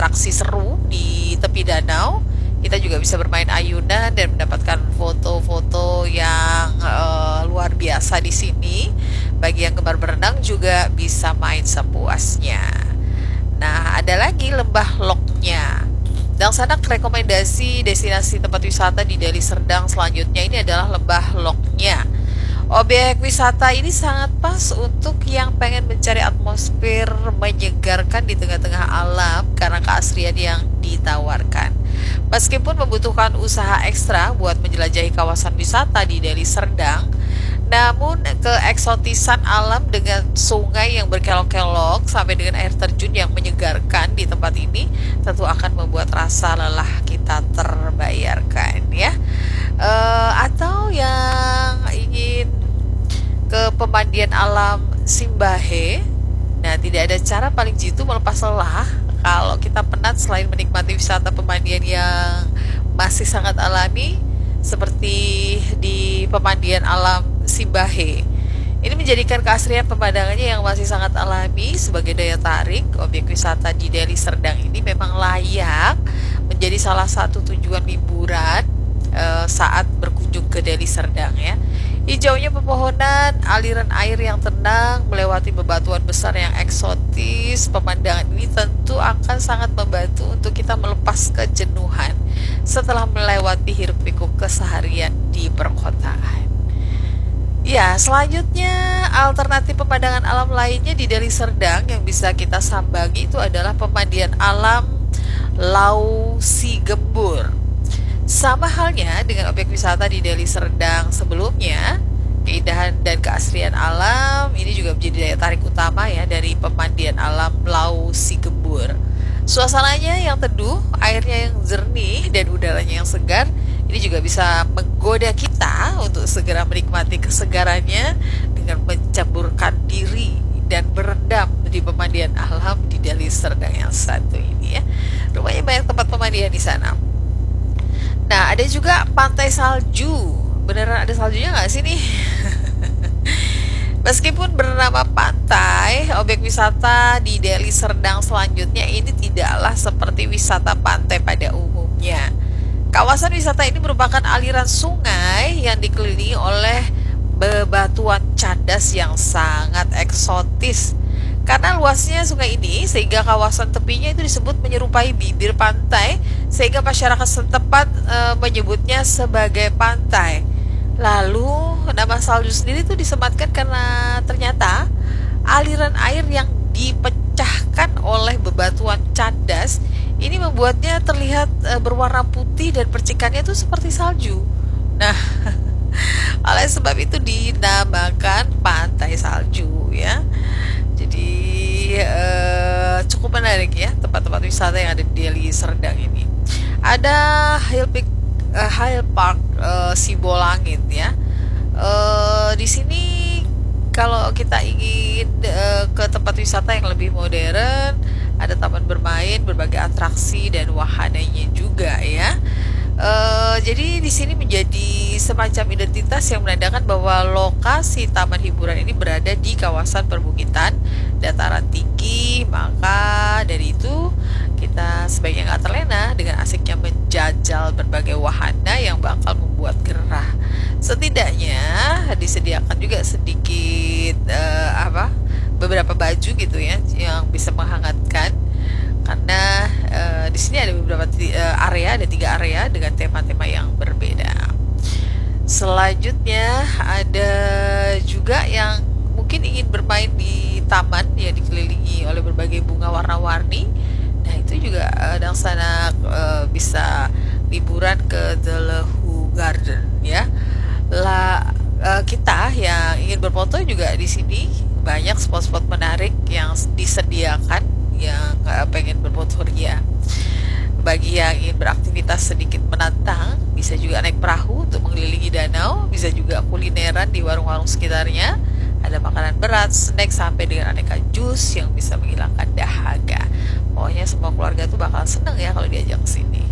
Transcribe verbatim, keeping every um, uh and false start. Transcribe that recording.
atraksi seru di tepi danau. Kita juga bisa bermain ayunan dan mendapatkan foto-foto yang uh, luar biasa di sini. Bagi yang gemar berenang juga bisa main sepuasnya. Nah, ada lagi Lembah Loknya. Dan sana rekomendasi destinasi tempat wisata di Deli Serdang selanjutnya ini adalah Lembah Loknya. Objek wisata ini sangat pas untuk yang pengen mencari atmosfer menyegarkan di tengah-tengah alam karena keasrian yang ditawarkan. Meskipun membutuhkan usaha ekstra buat menjelajahi kawasan wisata di Deli Serdang, namun keeksotisan alam dengan sungai yang berkelok-kelok sampai dengan air terjun yang menyegarkan di tempat ini tentu akan membuat rasa lelah kita terbayarkan ya. Uh, atau yang ingin ke pemandian alam Simbahe, nah tidak ada cara paling jitu melepas lelah kalau kita penat selain menikmati wisata pemandian yang masih sangat alami seperti di pemandian alam Simbahe. Ini menjadikan keasrian pemandangannya yang masih sangat alami sebagai daya tarik. Objek wisata di Deli Serdang ini memang layak menjadi salah satu tujuan liburan saat berkunjung ke Deli Serdang ya. Hijaunya pepohonan, aliran air yang tenang, melewati bebatuan besar yang eksotis, pemandangan ini tentu akan sangat membantu untuk kita melepas kejenuhan setelah melewati hiruk pikuk keseharian di perkotaan. Ya, selanjutnya alternatif pemandangan alam lainnya di Deli Serdang yang bisa kita sambangi itu adalah pemandian alam Lau Si Gembur. Sama halnya dengan objek wisata di Deli Serdang sebelumnya, keindahan dan keasrian alam ini juga menjadi daya tarik utama ya dari pemandian alam Lau Si Gembur. Suasananya yang teduh, airnya yang jernih, dan udaranya yang segar, ini juga bisa menggoda kita untuk segera menikmati kesegarannya dengan mencampurkan diri dan berendam di pemandian alam di Deli Serdang yang satu ini ya. Rupanya banyak tempat pemandian di sana. Nah, ada juga pantai salju. Beneran ada saljunya nggak sih nih? Meskipun bernama pantai, objek wisata di Deli Serdang selanjutnya ini tidaklah seperti wisata pantai pada umumnya. Kawasan wisata ini merupakan aliran sungai yang dikelilingi oleh bebatuan cadas yang sangat eksotis. Karena luasnya sungai ini sehingga kawasan tepinya itu disebut menyerupai bibir pantai, sehingga masyarakat setempat e, menyebutnya sebagai pantai. Lalu nama salju sendiri itu disematkan karena ternyata aliran air yang dipecahkan oleh bebatuan cadas ini membuatnya terlihat e, berwarna putih dan percikannya itu seperti salju. Nah, oleh sebab itu dinamakan pantai salju ya. Jadi uh, cukup menarik ya tempat-tempat wisata yang ada di Deli Serdang ini. Ada Hill Peak, uh, Hill Park uh, Sibolangit ya. Uh, di sini kalau kita ingin uh, ke tempat wisata yang lebih modern, ada taman bermain, berbagai atraksi dan wahananya juga ya. Uh, jadi di sini menjadi semacam identitas yang menandakan bahwa lokasi taman hiburan ini berada di kawasan perbukitan dataran tinggi. Maka dari itu kita sebaiknya nggak terlena dengan asiknya menjajal berbagai wahana yang bakal membuat gerah. Setidaknya disediakan juga sedikit uh, apa beberapa baju gitu ya yang bisa menghangatkan. Karena uh, di sini ada beberapa uh, area, ada tiga area dengan tema-tema yang berbeda. Selanjutnya ada juga yang mungkin ingin bermain di taman yang dikelilingi oleh berbagai bunga warna-warni. Nah itu juga uh, dan sana uh, bisa liburan ke The Lehu Garden ya. Lah uh, kita yang ingin berfoto juga di sini banyak spot-spot menarik yang disediakan yang uh, pengen berfoto ria. Bagi yang ingin beraktivitas sedikit menantang, bisa juga naik perahu untuk mengelilingi danau, bisa juga kulineran di warung-warung sekitarnya. Ada makanan berat, snack sampai dengan aneka jus yang bisa menghilangkan dahaga. Pokoknya semua keluarga tuh bakal seneng ya kalau diajak ke sini.